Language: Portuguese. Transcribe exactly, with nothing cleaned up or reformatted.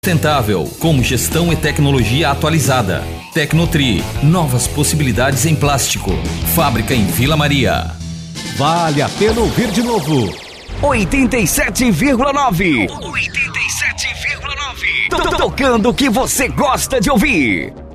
Sustentável, com gestão e tecnologia atualizada. Tecnotri, novas possibilidades em plástico. Fábrica em Vila Maria. Vale a pena ouvir de novo. oitenta e sete vírgula nove. oitenta e sete vírgula nove. Tocando o que você gosta de ouvir.